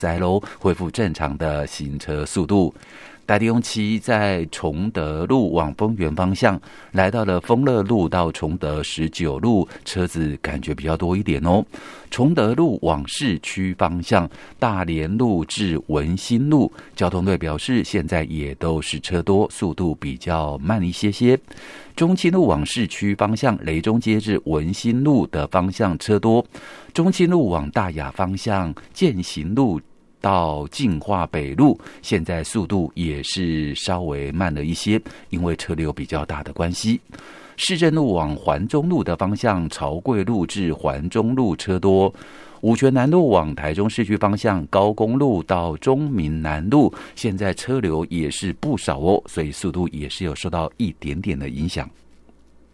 在喽，恢复正常的行车速度。台利用7在崇德路往丰原方向，来到了丰乐路到崇德19路，车子感觉比较多一点哦。崇德路往市区方向，大连路至文心路，交通队表示现在也都是车多，速度比较慢一些些。中清路往市区方向，雷中街至文心路的方向车多。中清路往大雅方向，健行路到进化北路，现在速度也是稍微慢了一些，因为车流比较大的关系。市政路往环中路的方向，朝贵路至环中路车多。五权南路往台中市区方向，高公路到中民南路，现在车流也是不少哦，所以速度也是有受到一点点的影响。